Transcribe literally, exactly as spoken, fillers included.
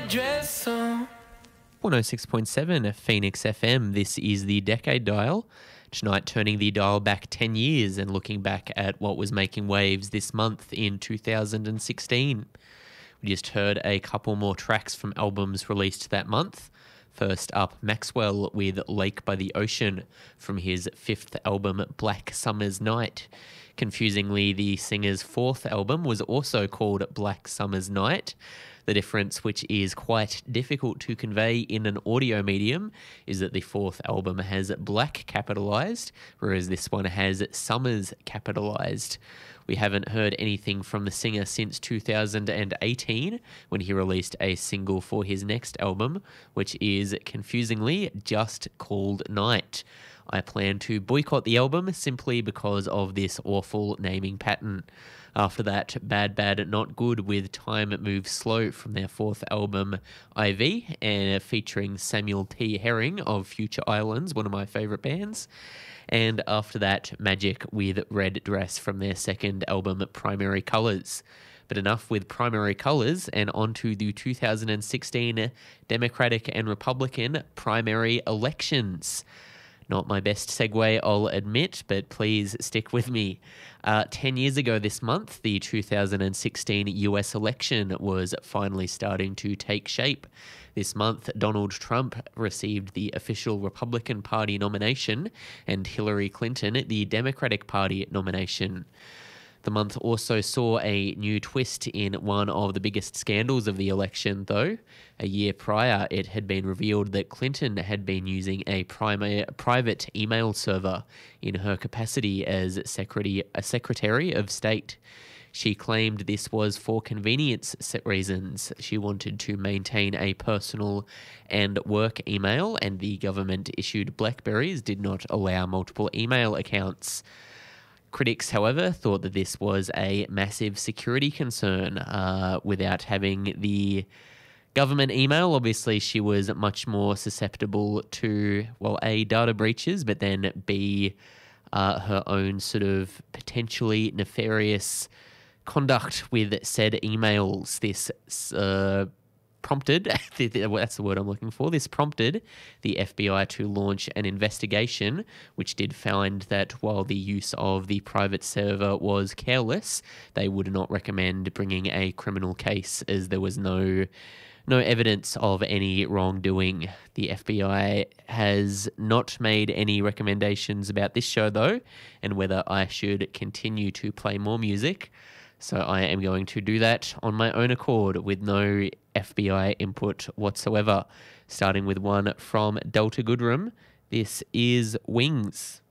dress on. one oh six point seven Phoenix F M. This is the Decade Dial. Tonight, turning the dial back ten years and looking back at what was making waves this month in two thousand sixteen. We just heard a couple more tracks from albums released that month. First up, Maxwell with Lake by the Ocean from his fifth album, Black Summer's Night. Confusingly, the singer's fourth album was also called Black Summer's Night. The difference, which is quite difficult to convey in an audio medium, is that the fourth album has black capitalised, whereas this one has Summers capitalised. We haven't heard anything from the singer since two thousand eighteen, when he released a single for his next album, which is, confusingly, just called Night. I plan to boycott the album simply because of this awful naming pattern. After that, Bad Bad Not Good with Time Moves Slow from their fourth album, Ivy, and featuring Samuel T. Herring of Future Islands, one of my favourite bands. And after that, Magic with Red Dress from their second album, Primary Colours. But enough with Primary Colours, and on to the two thousand sixteen Democratic and Republican primary elections. Not my best segue, I'll admit, but please stick with me. Uh, ten years ago this month, the two thousand sixteen U S election was finally starting to take shape. This month, Donald Trump received the official Republican Party nomination and Hillary Clinton the Democratic Party nomination. The month also saw a new twist in one of the biggest scandals of the election, though. A year prior, it had been revealed that Clinton had been using a prima- private email server in her capacity as secretary, a Secretary of State. She claimed this was for convenience reasons. She wanted to maintain a personal and work email, and the government-issued Blackberries did not allow multiple email accounts. Critics, however, thought that this was a massive security concern. Uh, without having the government email, obviously she was much more susceptible to, well, A, data breaches, but then B, uh, her own sort of potentially nefarious conduct with said emails. This uh, prompted, that's the word I'm looking for, this prompted the F B I to launch an investigation, which did find that while the use of the private server was careless, they would not recommend bringing a criminal case, as there was no no evidence of any wrongdoing. The F B I has not made any recommendations about this show, though, and whether I should continue to play more music. So I am going to do that on my own accord with no F B I input whatsoever. Starting with one from Delta Goodrem. This is Wings.